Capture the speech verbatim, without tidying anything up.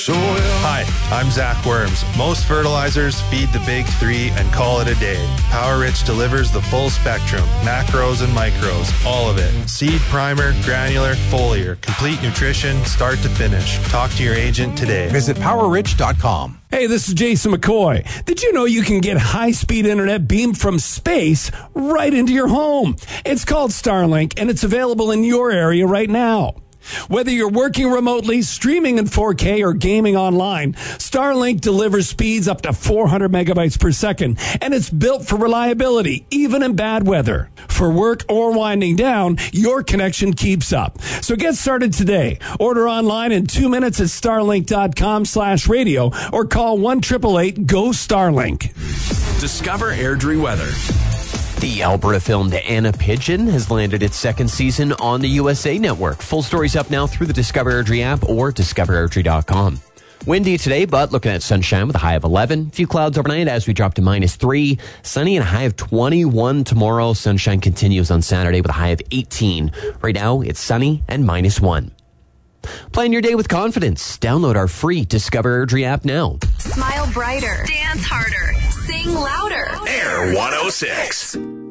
soil. Hi, I'm Zach Worms. Most fertilizers feed the big three and call it a day. Power Rich delivers the full spectrum, macros and micros, all of it. Seed primer, granular, foliar, complete nutrition, start to finish. Talk to your agent today. Visit power rich dot com. Hey, this is Jason McCoy. Did you know you can get high-speed internet beamed from space right into your home? It's called Starlink, and it's available in your area right now. Whether you're working remotely, streaming in four K, or gaming online, Starlink delivers speeds up to four hundred megabytes per second, and it's built for reliability, even in bad weather. For work or winding down, your connection keeps up. So get started today. Order online in two minutes at starlink.com slash radio or call one eight eight eight, G O, STARLINK. Discover Airdrie weather. The Alberta-filmed Anna Pigeon has landed its second season on the U S A Network. Full stories up now through the Discover Airdrie app or discover airdrie dot com. Windy today, but looking at sunshine with a high of eleven. A few clouds overnight as we drop to minus three. Sunny and a high of twenty-one tomorrow. Sunshine continues on Saturday with a high of eighteen. Right now, it's sunny and minus one. Plan your day with confidence. Download our free Discover Airdrie app now. Smile brighter. Dance harder. Sing louder. Air one oh six.